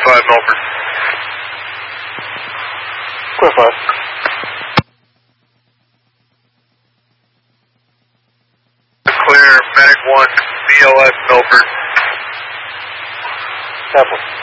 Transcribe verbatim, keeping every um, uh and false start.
five, Milford. Clear five. Clear, medic one, B L S, Milford. Halfway.